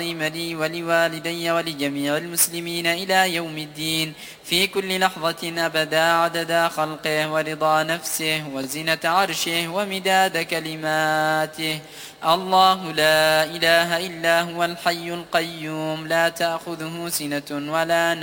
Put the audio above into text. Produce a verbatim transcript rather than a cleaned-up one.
العظيم لي ولوالدي ولجميع المسلمين إلى يوم الدين في كل لحظة أبدا عدد خلقه ورضا نفسه وزنة عرشه ومداد كلماته. الله لا إله إلا هو الحي القيوم لا تأخذه سنة ولا نوم